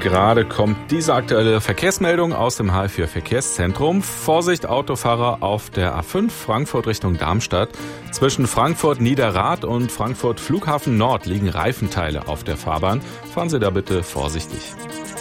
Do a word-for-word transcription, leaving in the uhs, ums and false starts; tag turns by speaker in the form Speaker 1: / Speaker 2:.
Speaker 1: gerade kommt diese aktuelle Verkehrsmeldung aus dem H L vier Verkehrszentrum. Vorsicht Autofahrer auf der A fünf Frankfurt Richtung Darmstadt. Zwischen Frankfurt Niederrad und Frankfurt Flughafen Nord liegen Reifenteile auf der Fahrbahn. Fahren Sie da bitte vorsichtig.